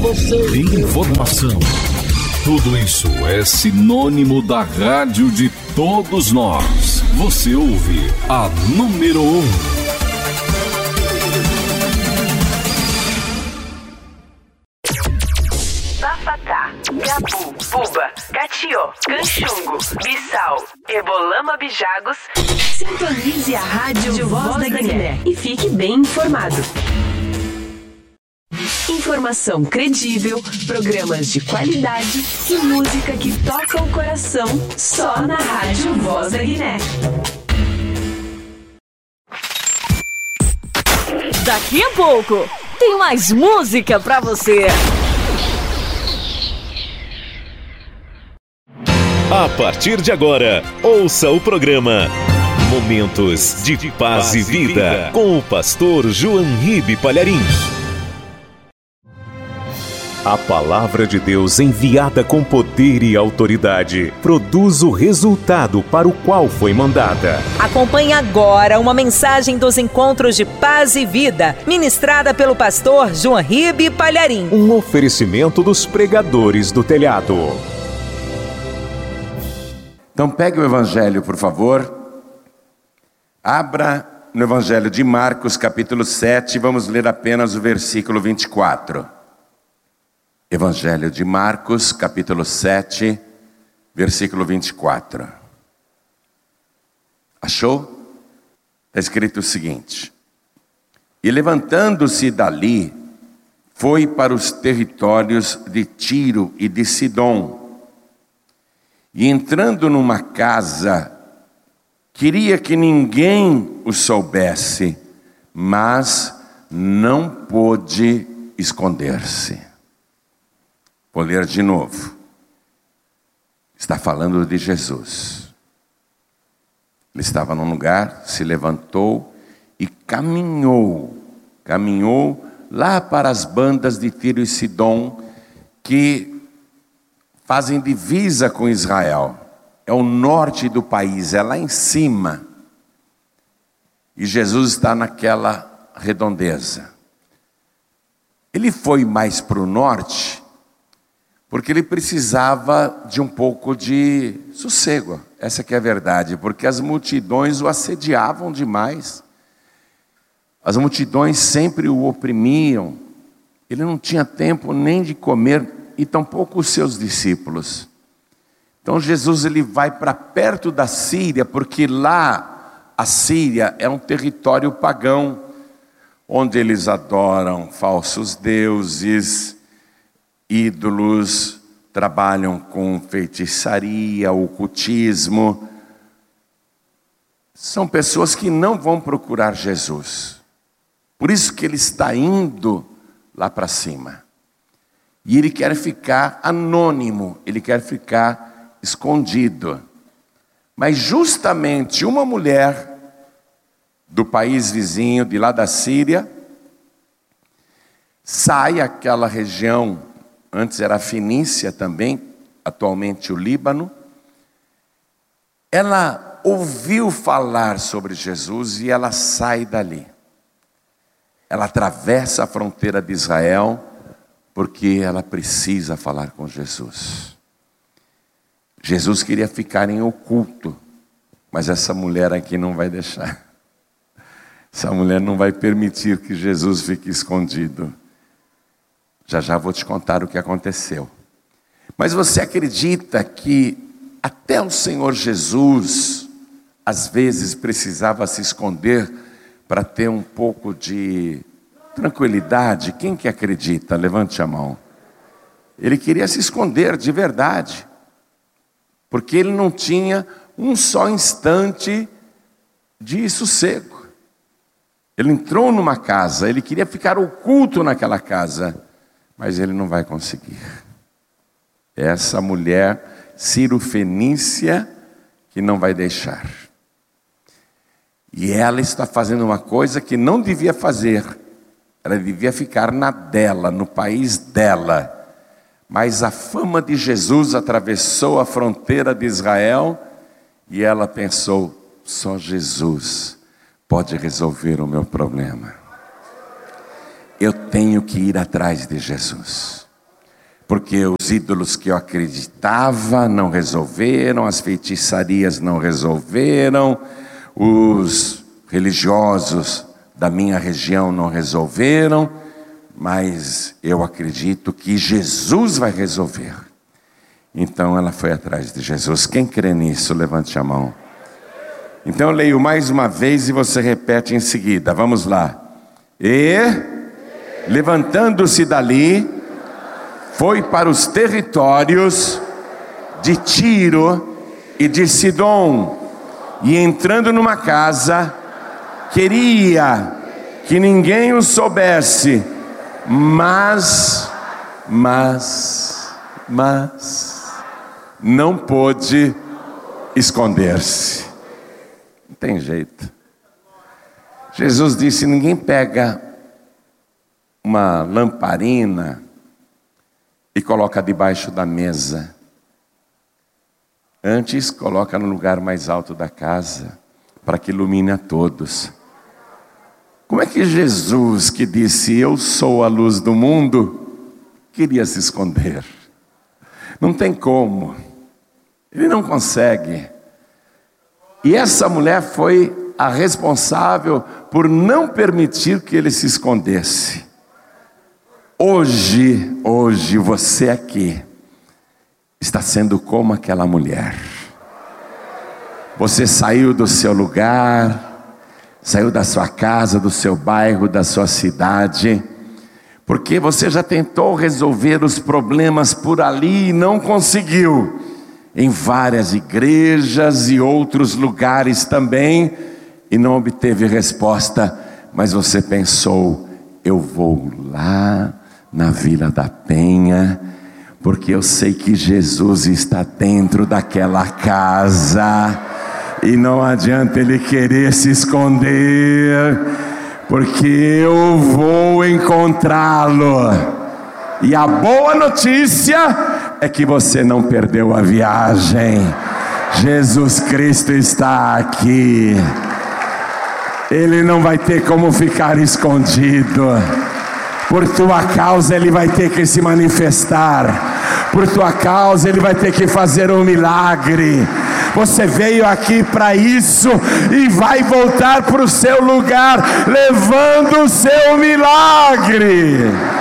Informação. Tudo isso é sinônimo da rádio de todos nós. Você ouve a número 1. Bafatá, Gabu, Buba, Catió, Canchungo, Bissau, Ebolama, Bijagos. Sintonize a rádio Voz da Guiné e fique bem informado. Informação credível, programas de qualidade e música que toca o coração só na rádio Voz da Guiné. Daqui a pouco tem mais música pra você. A partir de agora, ouça o programa Momentos de Paz e Vida com o pastor João Ribe Palharim. A palavra de Deus enviada com poder e autoridade produz o resultado para o qual foi mandada. Acompanhe agora uma mensagem dos Encontros de Paz e Vida, ministrada pelo pastor João Ribe Palharim. Um oferecimento dos pregadores do telhado. Então pegue o Evangelho, por favor. Abra no Evangelho de Marcos, capítulo 7, vamos ler apenas o versículo 24. Evangelho de Marcos, capítulo 7, versículo 24. Achou? Está escrito o seguinte: E levantando-se dali, foi para os territórios de Tiro e de Sidom. E entrando numa casa, queria que ninguém o soubesse, mas não pôde esconder-se. Vou ler de novo. Está falando de Jesus. Ele estava num lugar, se levantou e caminhou lá para as bandas de Tiro e Sidom, que fazem divisa com Israel. É o norte do país, é lá em cima. E Jesus está naquela redondeza. Ele foi mais para o norte, porque ele precisava de um pouco de sossego. Essa que é a verdade, porque as multidões o assediavam demais. As multidões sempre o oprimiam. Ele não tinha tempo nem de comer, e tampouco os seus discípulos. Então Jesus ele vai para perto da Síria, porque lá a Síria é um território pagão, onde eles adoram falsos deuses, ídolos, trabalham com feitiçaria, ocultismo. São pessoas que não vão procurar Jesus. Por isso que ele está indo lá para cima. E ele quer ficar anônimo, ele quer ficar escondido. Mas justamente uma mulher do país vizinho, de lá da Síria, sai àquela região, antes era a Fenícia também, atualmente o Líbano. Ela ouviu falar sobre Jesus e ela sai dali. Ela atravessa a fronteira de Israel, porque ela precisa falar com Jesus. Jesus queria ficar em oculto, mas essa mulher aqui não vai deixar. Essa mulher não vai permitir que Jesus fique escondido. Já vou te contar o que aconteceu. Mas você acredita que até o Senhor Jesus, às vezes, precisava se esconder para ter um pouco de tranquilidade? Quem que acredita? Levante a mão. Ele queria se esconder de verdade, porque ele não tinha um só instante de sossego. Ele entrou numa casa, ele queria ficar oculto naquela casa, mas ele não vai conseguir. Essa mulher Ciro-fenícia que não vai deixar. E ela está fazendo uma coisa que não devia fazer. Ela devia ficar na dela, no país dela. Mas a fama de Jesus atravessou a fronteira de Israel e ela pensou: só Jesus pode resolver o meu problema. Eu tenho que ir atrás de Jesus. porque os ídolos que eu acreditava não resolveram, as feitiçarias não resolveram, os religiosos da minha região não resolveram, mas eu acredito que Jesus vai resolver. Então ela foi atrás de Jesus. Quem crê nisso, levante a mão. Então eu leio mais uma vez e você repete em seguida. Vamos lá. E, levantando-se dali, foi para os territórios de Tiro e de Sidom, e entrando numa casa, queria que ninguém o soubesse, mas não pôde esconder-se. Não tem jeito. Jesus disse: ninguém pega uma lamparina e coloca debaixo da mesa. Antes, coloca no lugar mais alto da casa, para que ilumine a todos. Como é que Jesus, que disse: eu sou a luz do mundo, queria se esconder? Não tem como. Ele não consegue. E essa mulher foi a responsável por não permitir que ele se escondesse. Hoje você aqui está sendo como aquela mulher. Você saiu do seu lugar, saiu da sua casa, do seu bairro, da sua cidade, porque você já tentou resolver os problemas por ali e não conseguiu. Em várias igrejas e outros lugares também, e não obteve resposta, mas você pensou: eu vou lá na Vila da Penha, porque eu sei que Jesus está dentro daquela casa, e não adianta ele querer se esconder, porque eu vou encontrá-lo. E a boa notícia é que você não perdeu a viagem. Jesus Cristo está aqui. Ele não vai ter como ficar escondido. Por tua causa ele vai ter que se manifestar. Por tua causa ele vai ter que fazer um milagre. Você veio aqui para isso e vai voltar para o seu lugar levando o seu milagre.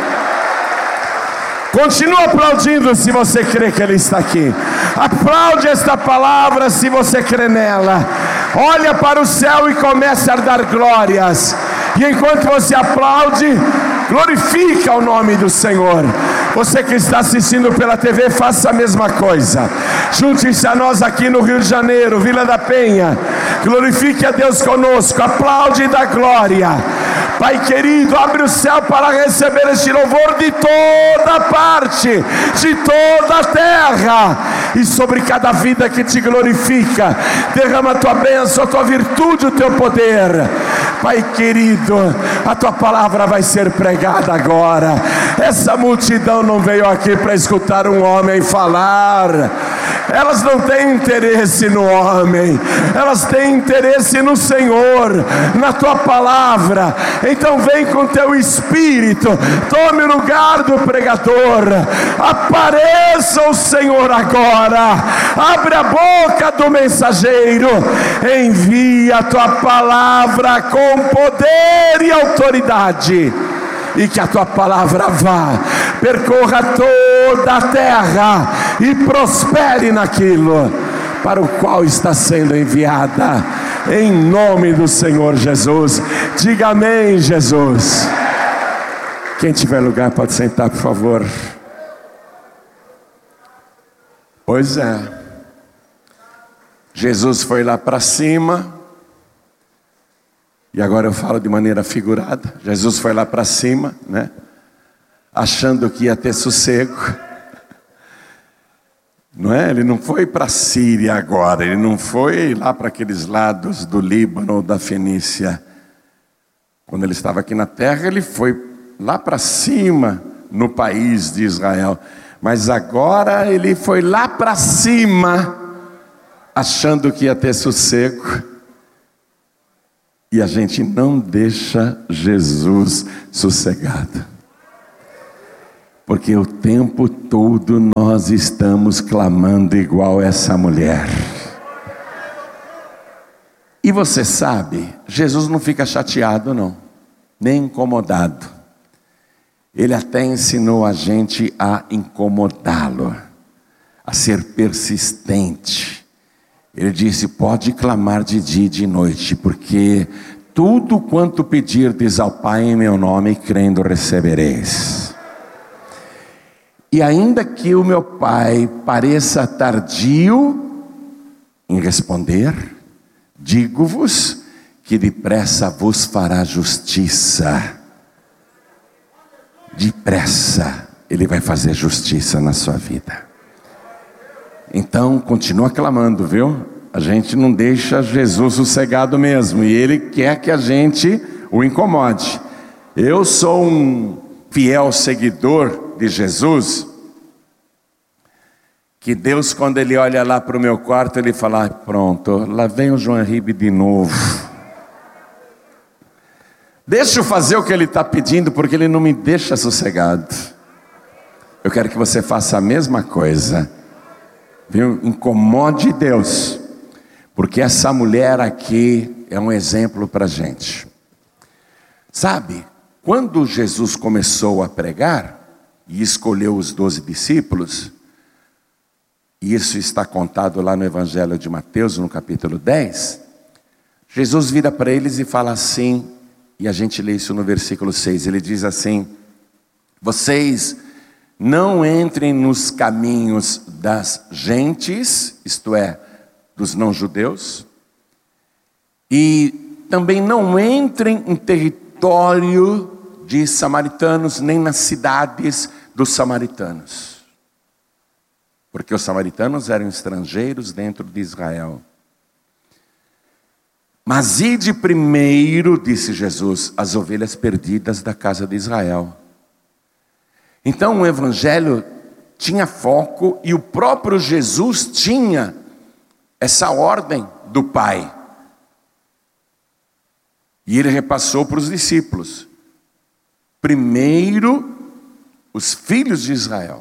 Continua aplaudindo se você crê que Ele está aqui. Aplaude esta palavra se você crê nela. Olha para o céu e comece a dar glórias. E enquanto você aplaude, glorifica o nome do Senhor. Você que está assistindo pela TV, faça a mesma coisa. Junte-se a nós aqui no Rio de Janeiro, Vila da Penha. Glorifique a Deus conosco. Aplaude e dá glória. Pai querido, abre o céu para receber este louvor de toda parte, de toda a terra, e sobre cada vida que te glorifica, derrama a tua bênção, a tua virtude, o teu poder. Pai querido, a tua palavra vai ser pregada agora. Essa multidão não veio aqui para escutar um homem falar. Elas não têm interesse no homem, elas têm interesse no Senhor, na tua palavra. Então vem com teu espírito, tome o lugar do pregador. Apareça o Senhor agora. Abre a boca do mensageiro, envia a tua palavra com poder e autoridade, e que a tua palavra vá, percorra toda a terra e prospere naquilo para o qual está sendo enviada, em nome do Senhor Jesus. Diga amém, Jesus. Quem tiver lugar pode sentar, por favor. Pois é, Jesus foi lá para cima. E agora eu falo de maneira figurada. Jesus foi lá para cima, né? Achando que ia ter sossego. Não é? Ele não foi para a Síria agora. Ele não foi lá para aqueles lados do Líbano ou da Fenícia. Quando ele estava aqui na terra, ele foi lá para cima no país de Israel. Mas agora ele foi lá para cima, achando que ia ter sossego. E a gente não deixa Jesus sossegado. Porque o tempo todo nós estamos clamando igual essa mulher. E você sabe, Jesus não fica chateado não, nem incomodado. Ele até ensinou a gente a incomodá-lo, a ser persistente. Ele disse: pode clamar de dia e de noite, porque tudo quanto pedirdes ao Pai em meu nome, crendo recebereis. E ainda que o meu Pai pareça tardio em responder, digo-vos que depressa vos fará justiça. Depressa Ele vai fazer justiça na sua vida. Então continua clamando, viu? A gente não deixa Jesus sossegado mesmo, e Ele quer que a gente o incomode. Eu sou um fiel seguidor de Jesus, que Deus, quando Ele olha lá para o meu quarto, Ele fala: pronto, lá vem o João Ribe de novo. Deixa eu fazer o que Ele está pedindo, porque Ele não me deixa sossegado. Eu quero que você faça a mesma coisa, viu? Incomode Deus, porque essa mulher aqui é um exemplo para a gente. Sabe, quando Jesus começou a pregar e escolheu os 12 discípulos, e isso está contado lá no Evangelho de Mateus, no capítulo 10, Jesus vira para eles e fala assim, e a gente lê isso no versículo 6, ele diz assim: vocês não entrem nos caminhos das gentes, isto é, dos não-judeus, e também não entrem em território de samaritanos, nem nas cidades dos samaritanos, porque os samaritanos eram estrangeiros dentro de Israel. Mas ide primeiro, disse Jesus, as ovelhas perdidas da casa de Israel. Então o evangelho tinha foco, e o próprio Jesus tinha essa ordem do Pai. E ele repassou para os discípulos: primeiro os filhos de Israel.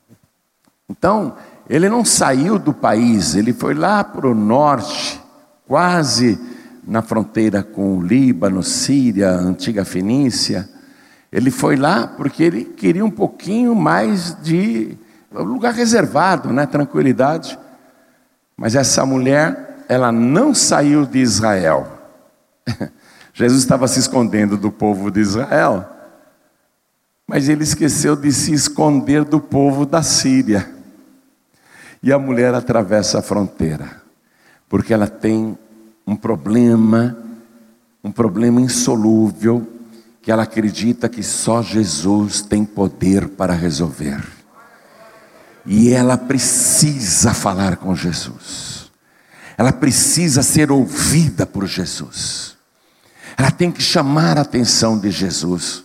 Então ele não saiu do país, ele foi lá para o norte, quase na fronteira com o Líbano, Síria, antiga Fenícia. Ele foi lá porque ele queria um pouquinho mais de lugar reservado, né? Tranquilidade. Mas essa mulher, ela não saiu de Israel. Jesus estava se escondendo do povo de Israel, mas ele esqueceu de se esconder do povo da Síria. E a mulher atravessa a fronteira, porque ela tem um problema insolúvel, que ela acredita que só Jesus tem poder para resolver. E ela precisa falar com Jesus. Ela precisa ser ouvida por Jesus. Ela tem que chamar a atenção de Jesus.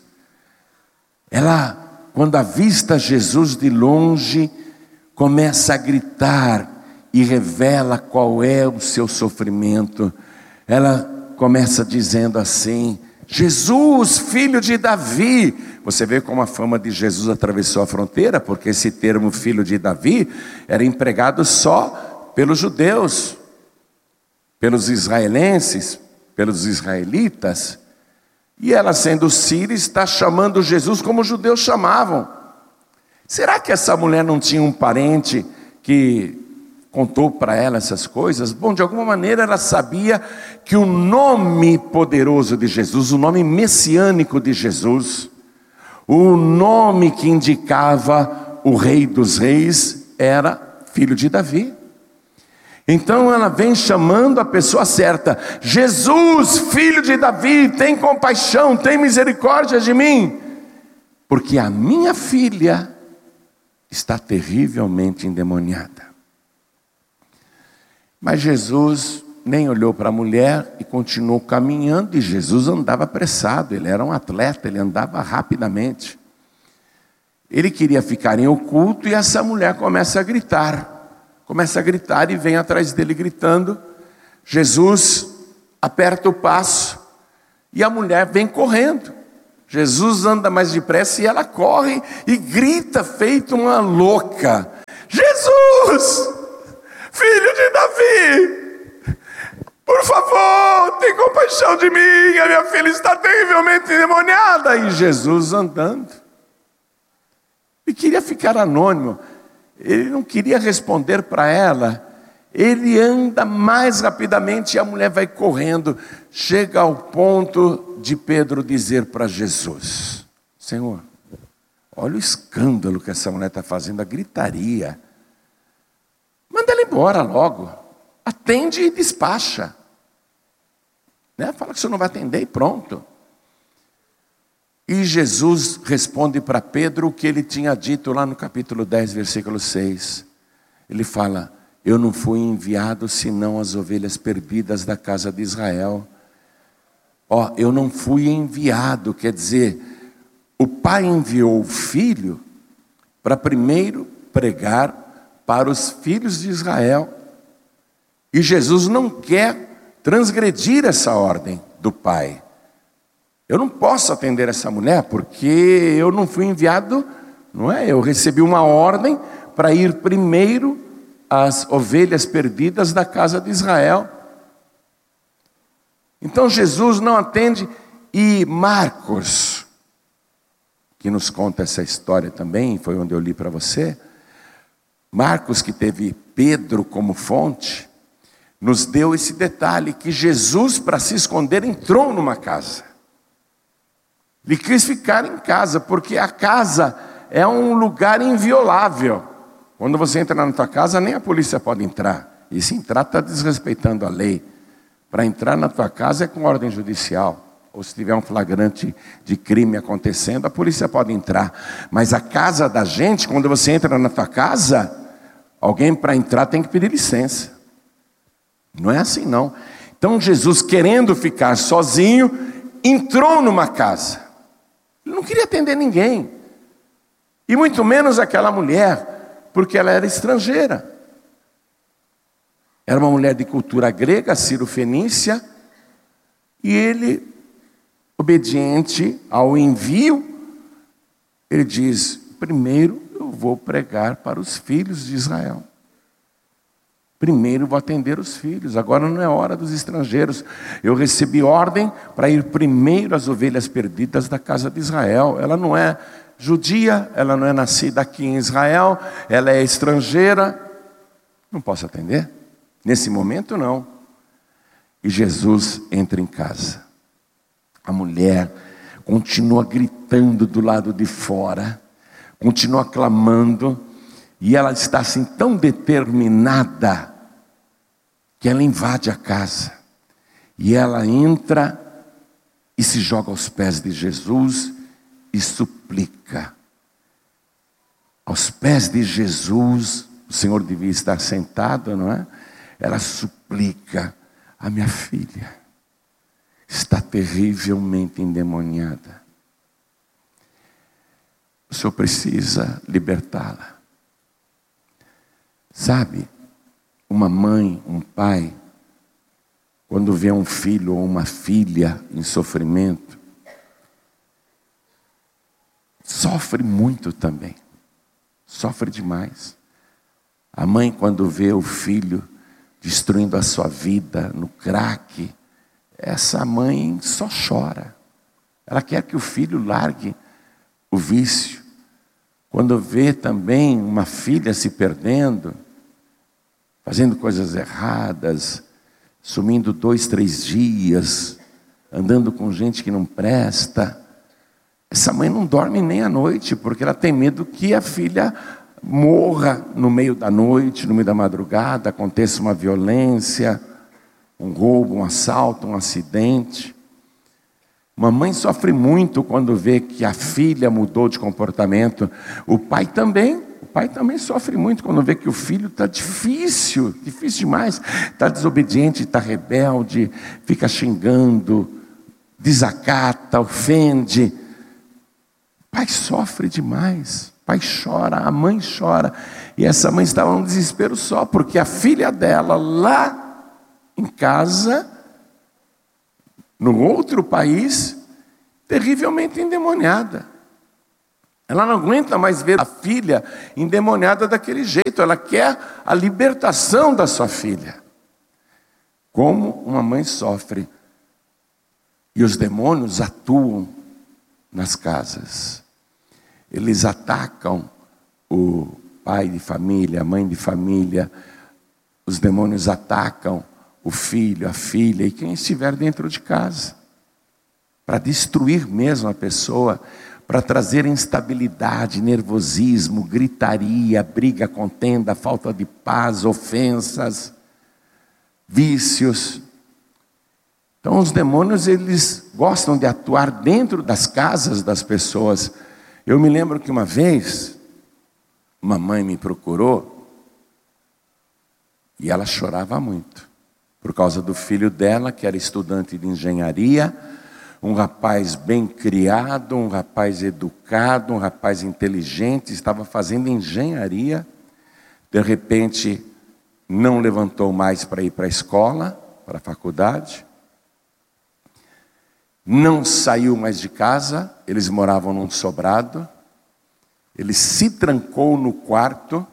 Ela, quando avista Jesus de longe, começa a gritar e revela qual é o seu sofrimento. Ela começa dizendo assim: Jesus, filho de Davi. Você vê como a fama de Jesus atravessou a fronteira, porque esse termo filho de Davi era empregado só pelos judeus, pelos israelenses, pelos israelitas. E ela, sendo síria, está chamando Jesus como os judeus chamavam. Será que essa mulher não tinha um parente que contou para ela essas coisas? Bom, de alguma maneira ela sabia que o nome poderoso de Jesus, o nome messiânico de Jesus, o nome que indicava o Rei dos Reis, era filho de Davi. Então ela vem chamando a pessoa certa: Jesus, filho de Davi, tem compaixão, tem misericórdia de mim, porque a minha filha está terrivelmente endemoniada. Mas Jesus nem olhou para a mulher e continuou caminhando, e Jesus andava apressado, ele era um atleta, ele andava rapidamente. Ele queria ficar em oculto, e essa mulher começa a gritar e vem atrás dele gritando. Jesus aperta o passo e a mulher vem correndo. Jesus anda mais depressa e ela corre e grita feito uma louca: Jesus, filho de Davi, por favor, tem compaixão de mim, a minha filha está terrivelmente endemoniada. E Jesus andando. E queria ficar anônimo, ele não queria responder para ela. Ele anda mais rapidamente e a mulher vai correndo. Chega ao ponto de Pedro dizer para Jesus: Senhor, olha o escândalo que essa mulher está fazendo, a gritaria. Manda ela embora logo. Atende e despacha. Né? Fala que você não vai atender e pronto. E Jesus responde para Pedro o que ele tinha dito lá no capítulo 10, versículo 6. Ele fala: eu não fui enviado senão as ovelhas perdidas da casa de Israel. Eu não fui enviado, quer dizer, o pai enviou o filho para primeiro pregar para os filhos de Israel. E Jesus não quer transgredir essa ordem do pai. Eu não posso atender essa mulher porque eu não fui enviado, não é? Eu recebi uma ordem para ir primeiro às ovelhas perdidas da casa de Israel. Então Jesus não atende. E Marcos, que nos conta essa história também, foi onde eu li para você, Marcos, que teve Pedro como fonte, nos deu esse detalhe, que Jesus, para se esconder, entrou numa casa. Ele quis ficar em casa, porque a casa é um lugar inviolável. Quando você entra na tua casa, nem a polícia pode entrar. E se entrar, está desrespeitando a lei. Para entrar na tua casa é com ordem judicial. Ou se tiver um flagrante de crime acontecendo, a polícia pode entrar. Mas a casa da gente, quando você entra na tua casa, alguém para entrar tem que pedir licença. Não é assim não. Então Jesus, querendo ficar sozinho, entrou numa casa. Ele não queria atender ninguém. E muito menos aquela mulher, porque ela era estrangeira. Era uma mulher de cultura grega, sírio-fenícia, e ele, obediente ao envio, ele diz: primeiro eu vou pregar para os filhos de Israel. Primeiro vou atender os filhos, agora não é hora dos estrangeiros. Eu recebi ordem para ir primeiro às ovelhas perdidas da casa de Israel. Ela não é judia, ela não é nascida aqui em Israel, ela é estrangeira. Não posso atender? Nesse momento não. E Jesus entra em casa. A mulher continua gritando do lado de fora, continua clamando, e ela está assim tão determinada que ela invade a casa. E ela entra e se joga aos pés de Jesus e suplica. Aos pés de Jesus, o Senhor devia estar sentado, não é? Ela suplica: a minha filha está terrivelmente endemoniada. O Senhor precisa libertá-la. Sabe, uma mãe, um pai, quando vê um filho ou uma filha em sofrimento, sofre muito também. Sofre demais. A mãe, quando vê o filho destruindo a sua vida no crack, essa mãe só chora. Ela quer que o filho largue o vício. Quando vê também uma filha se perdendo, fazendo coisas erradas, sumindo 2, 3 dias, andando com gente que não presta, essa mãe não dorme nem à noite, porque ela tem medo que a filha morra no meio da noite, no meio da madrugada, aconteça uma violência, um roubo, um assalto, um acidente. Uma mãe sofre muito quando vê que a filha mudou de comportamento. O pai também sofre muito quando vê que o filho está difícil demais. Está desobediente, está rebelde, fica xingando, desacata, ofende. O pai sofre demais. O pai chora, a mãe chora. E essa mãe estava num desespero só, porque a filha dela lá em casa, num outro país, terrivelmente endemoniada. Ela não aguenta mais ver a filha endemoniada daquele jeito. Ela quer a libertação da sua filha. Como uma mãe sofre. E os demônios atuam nas casas. Eles atacam o pai de família, a mãe de família. Os demônios atacam o filho, a filha e quem estiver dentro de casa. Para destruir mesmo a pessoa, para trazer instabilidade, nervosismo, gritaria, briga, contenda, falta de paz, ofensas, vícios. Então os demônios, eles gostam de atuar dentro das casas das pessoas. Eu me lembro que uma vez, uma mãe me procurou e ela chorava muito, por causa do filho dela, que era estudante de engenharia, um rapaz bem criado, um rapaz educado, um rapaz inteligente, estava fazendo engenharia, de repente não levantou mais para ir para a escola, para a faculdade, não saiu mais de casa, eles moravam num sobrado, ele se trancou no quarto,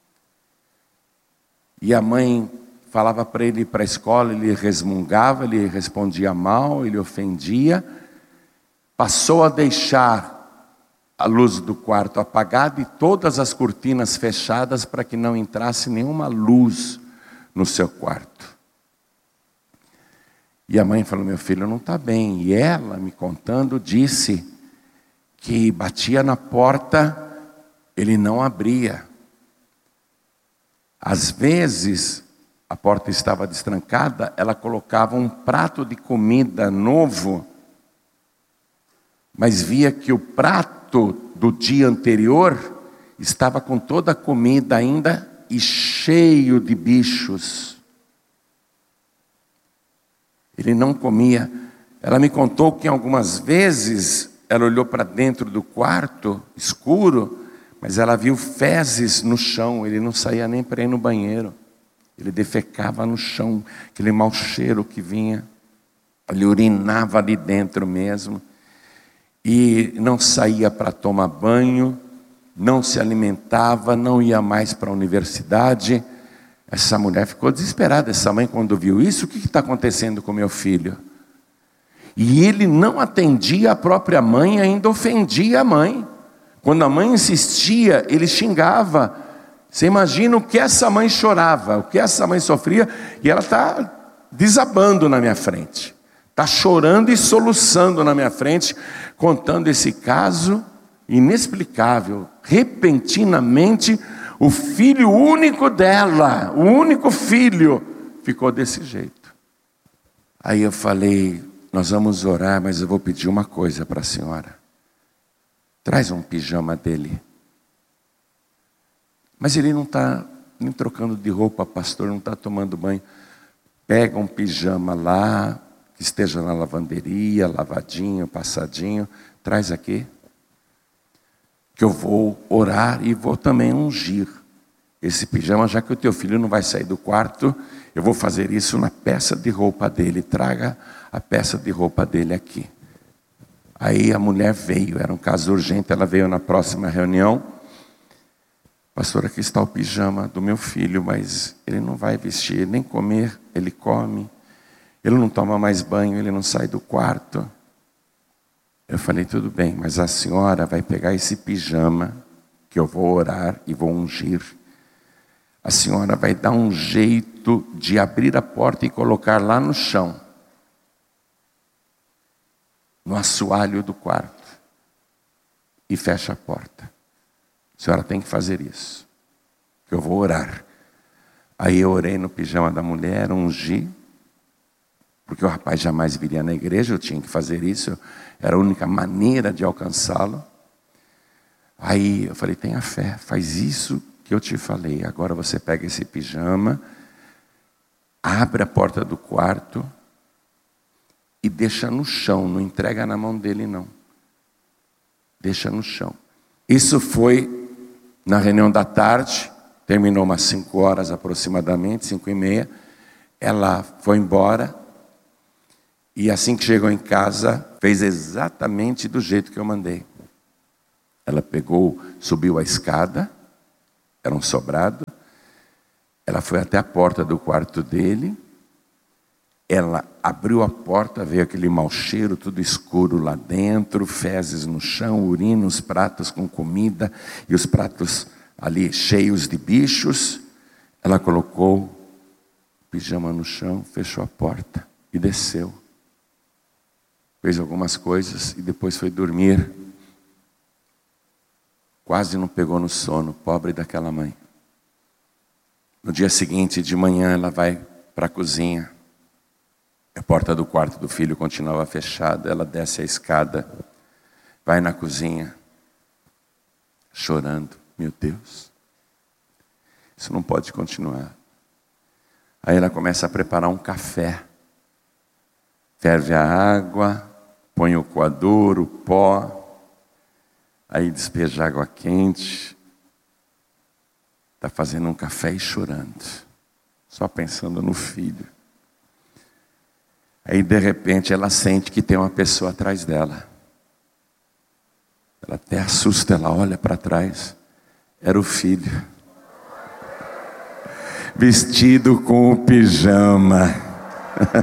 e a mãe falava para ele ir para a escola, ele resmungava, ele respondia mal, ele ofendia, passou a deixar a luz do quarto apagada e todas as cortinas fechadas para que não entrasse nenhuma luz no seu quarto. E a mãe falou, meu filho não está bem. E ela, me contando, disse que batia na porta, ele não abria. Às vezes, a porta estava destrancada, ela colocava um prato de comida novo, mas via que o prato do dia anterior estava com toda a comida ainda e cheio de bichos. Ele não comia. Ela me contou que algumas vezes ela olhou para dentro do quarto, escuro, mas ela viu fezes no chão, ele não saía nem para ir no banheiro. Ele defecava no chão, aquele mau cheiro que vinha. Ele urinava ali dentro mesmo. E não saía para tomar banho, não se alimentava, não ia mais para a universidade. Essa mulher ficou desesperada, essa mãe, quando viu isso. O que está acontecendo com meu filho? E ele não atendia a própria mãe, ainda ofendia a mãe. Quando a mãe insistia, ele xingava. Você imagina o que essa mãe chorava, o que essa mãe sofria, e ela está desabando na minha frente. Está chorando e soluçando na minha frente, contando esse caso inexplicável. Repentinamente, o filho único dela, o único filho, ficou desse jeito. Aí eu falei, nós vamos orar, mas eu vou pedir uma coisa para a senhora. Traz um pijama dele. Mas ele não está nem trocando de roupa, pastor, não está tomando banho. Pega um pijama lá, que esteja na lavanderia, lavadinho, passadinho, traz aqui. Que eu vou orar e vou também ungir esse pijama, já que o teu filho não vai sair do quarto, eu vou fazer isso na peça de roupa dele. Traga a peça de roupa dele aqui. Aí a mulher veio, era um caso urgente, ela veio na próxima reunião. Pastor, aqui está o pijama do meu filho, mas ele não vai vestir, nem comer, ele come. Ele não toma mais banho, ele não sai do quarto. Eu falei, tudo bem, mas a senhora vai pegar esse pijama, que eu vou orar e vou ungir. A senhora vai dar um jeito de abrir a porta e colocar lá no chão, no assoalho do quarto, e fecha a porta. A senhora tem que fazer isso, que eu vou orar. Aí eu orei no pijama da mulher, ungi, porque o rapaz jamais viria na igreja, eu tinha que fazer isso, era a única maneira de alcançá-lo. Aí eu falei, tenha fé, faz isso que eu te falei. Agora você pega esse pijama, abre a porta do quarto e deixa no chão, não entrega na mão dele não. Deixa no chão. Isso foi na reunião da tarde, terminou umas 5 horas aproximadamente, 5:30. Ela foi embora. E assim que chegou em casa, Fez exatamente do jeito que eu mandei. Ela pegou, subiu a escada, era um sobrado. Ela foi até a porta do quarto dele. Ela abriu a porta, veio aquele mau cheiro, tudo escuro lá dentro, fezes no chão, urina, os pratos com comida e os pratos ali cheios de bichos. Ela colocou o pijama no chão, fechou a porta e desceu. Fez algumas coisas e depois foi dormir. Quase não pegou no sono, pobre daquela mãe. No dia seguinte, de manhã, ela vai para a cozinha. A porta do quarto do filho continuava fechada. Ela desce a escada, vai na cozinha, chorando. Meu Deus, isso não pode continuar. Aí ela começa a preparar um café. Ferve a água, põe o coador, o pó. Aí despeja água quente. Está fazendo um café e chorando. Só pensando no filho. Aí de repente ela sente que tem uma pessoa atrás dela. Ela até assusta, ela olha para trás. Era o filho. Vestido com o pijama.